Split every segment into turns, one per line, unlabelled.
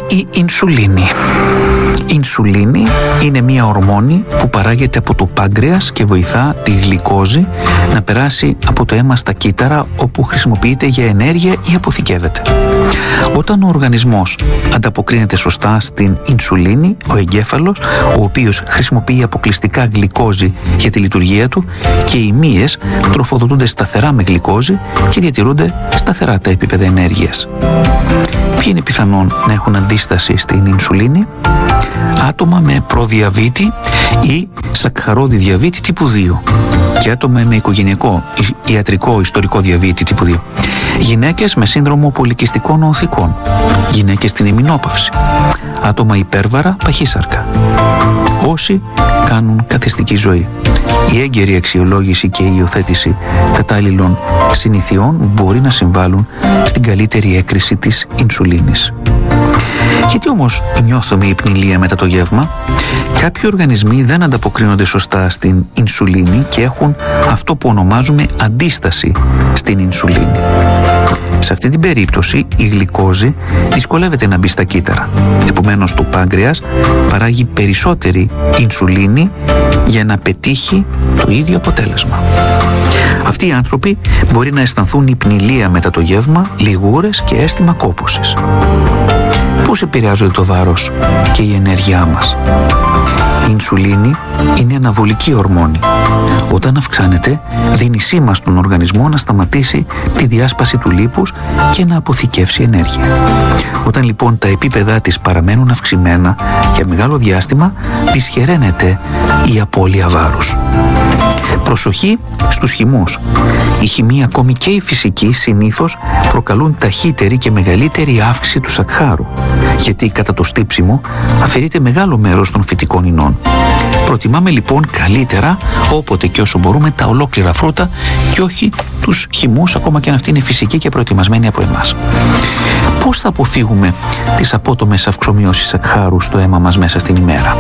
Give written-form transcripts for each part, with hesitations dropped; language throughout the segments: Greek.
η ινσουλίνη. Η ινσουλίνη είναι μια ορμόνη που παράγεται από το πάγκρεας και βοηθά τη γλυκόζη να περάσει από το αίμα στα κύτταρα, όπου χρησιμοποιείται για ενέργεια ή αποθηκεύεται. Όταν ο οργανισμός ανταποκρίνεται σωστά στην ινσουλίνη, ο εγκέφαλος, ο οποίος χρησιμοποιεί αποκλειστικά γλυκόζη για τη λειτουργία του, και οι μύες τροφοδοτούνται σταθερά με γλυκόζη και διατηρούνται σταθερά τα επίπεδα ενέργειας. Ποιοι είναι πιθανόν να έχουν αντίσταση στην ινσουλίνη? Άτομα με προδιαβήτη ή σακχαρώδη διαβήτη τύπου 2 και άτομα με οικογενειακό ιατρικό ιστορικό διαβήτη τύπου 2. Γυναίκες με σύνδρομο πολικυστικών οθικών, γυναίκες στην ημινόπαυση, άτομα υπέρβαρα παχύσαρκα, όσοι κάνουν καθιστική ζωή. Η έγκαιρη αξιολόγηση και η υιοθέτηση κατάλληλων συνηθιών μπορεί να συμβάλλουν στην καλύτερη έκρηση της ινσουλίνης. Γιατί όμως νιώθουμε υπνηλία μετά το γεύμα? Κάποιοι οργανισμοί δεν ανταποκρίνονται σωστά στην ινσουλίνη και έχουν αυτό που ονομάζουμε αντίσταση στην ινσουλίνη. Σε αυτή την περίπτωση η γλυκόζη δυσκολεύεται να μπει στα κύτταρα. Επομένως το πάγκρεας παράγει περισσότερη ινσουλίνη για να πετύχει το ίδιο αποτέλεσμα. Αυτοί οι άνθρωποι μπορεί να αισθανθούν υπνηλία μετά το γεύμα, λιγούρες και αίσθημα κόπωσης. Πώς επηρεάζονται το βάρος και η ενέργειά μας? Η ινσουλίνη είναι αναβολική ορμόνη. Όταν αυξάνεται, δίνει σήμα στον οργανισμό να σταματήσει τη διάσπαση του λίπους και να αποθηκεύσει ενέργεια. Όταν λοιπόν τα επίπεδά της παραμένουν αυξημένα για μεγάλο διάστημα, δυσχεραίνεται η απώλεια βάρους. Προσοχή στους χυμούς. Οι χυμοί, ακόμη και οι φυσικοί, συνήθως προκαλούν ταχύτερη και μεγαλύτερη αύξηση του σακχάρου, γιατί κατά το στύψιμο αφαιρείται μεγάλο μέρος των φυτικών ινών. Προτιμάμε λοιπόν καλύτερα όποτε και όσο μπορούμε τα ολόκληρα φρούτα και όχι τους χυμούς, ακόμα και αν αυτοί είναι φυσικοί και προετοιμασμένοι από εμάς. Πώς θα αποφύγουμε τις απότομες αυξομοιώσεις σακχάρου στο αίμα μας μέσα στην ημέρα?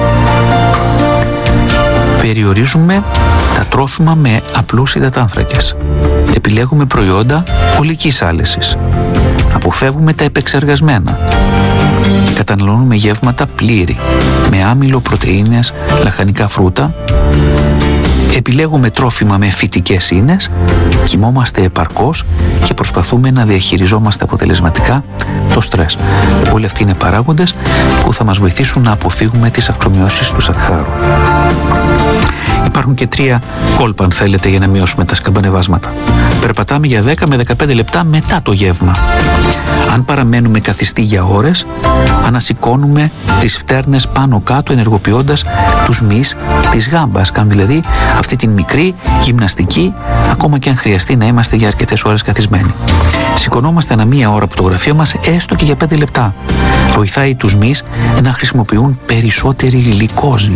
Περιορίζουμε τα τρόφιμα με απλούς υδατάνθρακες. Επιλέγουμε προϊόντα ολικής άλεσης. Αποφεύγουμε τα επεξεργασμένα. Καταναλώνουμε γεύματα πλήρη, με άμυλο, πρωτεΐνες, λαχανικά φρούτα. Επιλέγουμε τρόφιμα με φυτικές ίνες, κοιμόμαστε επαρκώς και προσπαθούμε να διαχειριζόμαστε αποτελεσματικά το στρες. Όλοι αυτοί είναι παράγοντες που θα μας βοηθήσουν να αποφύγουμε τις αυξομοιώσεις του σακχάρου. Υπάρχουν και 3 κόλπα, αν θέλετε, για να μειώσουμε τα σκαμπανεβάσματα. Περπατάμε για 10 με 15 λεπτά μετά το γεύμα. Αν παραμένουμε καθιστοί για ώρες, ανασηκώνουμε τις φτέρνες πάνω κάτω, ενεργοποιώντας τους μυς της γάμπας. Κάνουμε δηλαδή αυτή την μικρή γυμναστική, ακόμα και αν χρειαστεί να είμαστε για αρκετές ώρες καθισμένοι. Σηκωνόμαστε ανά μία ώρα από το γραφείο μας, έστω και για 5 λεπτά. Βοηθάει τους μυς να χρησιμοποιούν περισσότερη γλυκόζη.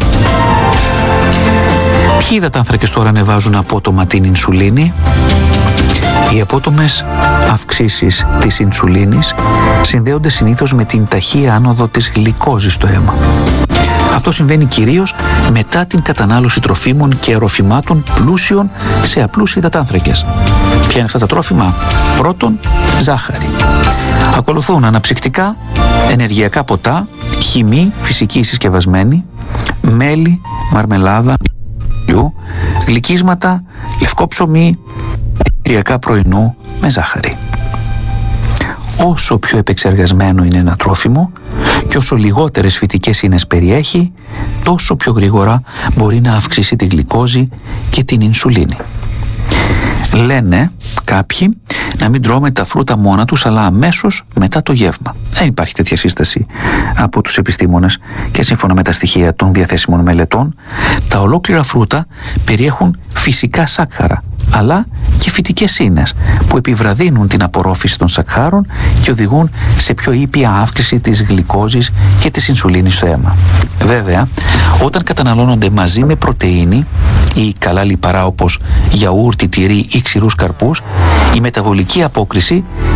Ποιοι υδατάνθρακες τώρα ανεβάζουν απότομα την ινσουλίνη? Οι απότομες αυξήσεις της ινσουλίνης συνδέονται συνήθως με την ταχεία άνοδο της γλυκόζης στο αίμα. Αυτό συμβαίνει κυρίως μετά την κατανάλωση τροφίμων και ροφημάτων πλούσιων σε απλούς υδατάνθρακες. Ποια είναι αυτά τα τρόφιμα? Πρώτον, ζάχαρη. Ακολουθούν αναψυκτικά, ενεργειακά ποτά, χυμή, φυσική συσκευασμένη, μέλι, μαρμελάδα, γλυκίσματα, λευκό ψωμί, τυριακά πρωινού με ζάχαρη. Όσο πιο επεξεργασμένο είναι ένα τρόφιμο και όσο λιγότερες φυτικές ίνες περιέχει, τόσο πιο γρήγορα μπορεί να αυξήσει τη γλυκόζη και την ινσουλίνη. Λένε κάποιοι να μην τρώμε τα φρούτα μόνα τους, αλλά αμέσως μετά το γεύμα. Δεν υπάρχει τέτοια σύσταση από τους επιστήμονες και σύμφωνα με τα στοιχεία των διαθέσιμων μελετών, τα ολόκληρα φρούτα περιέχουν φυσικά σάκχαρα, αλλά και φυτικές ίνες που επιβραδύνουν την απορρόφηση των σακχάρων και οδηγούν σε πιο ήπια αύξηση της γλυκόζης και της ινσουλίνης στο αίμα. Βέβαια, όταν καταναλώνονται μαζί με πρωτεΐνη ή καλά λιπαρά όπως γιαούρτι, τυρί ή ξηρούς καρπούς, η μεταβολική απόκριση